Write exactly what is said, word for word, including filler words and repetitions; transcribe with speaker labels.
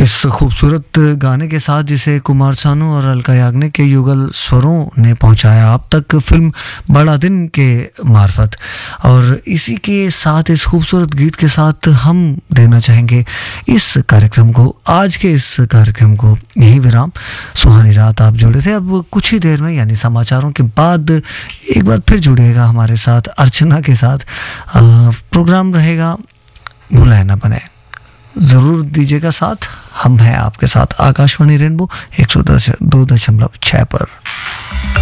Speaker 1: इस खूबसूरत गाने के साथ जिसे कुमार सानू और अलका याग्निक के युगल स्वरों ने पहुंचाया आप तक फिल्म बड़ा दिन के मार्फत। और इसी के साथ इस खूबसूरत गीत के साथ हम देना चाहेंगे इस कार्यक्रम को, आज के इस कार्यक्रम को यही विराम। सुहानी रात आप जुड़े थे, अब कुछ ही देर में यानी समाचारों के बाद एक बार फिर जुड़िएगा हमारे साथ अर्चना के साथ। प्रोग्राम रहेगा भुलाए ना बने, ज़रूर दीजिएगा साथ। हम हैं आपके साथ आकाशवाणी रेनबो एक सौ दो दशमलव छः पर।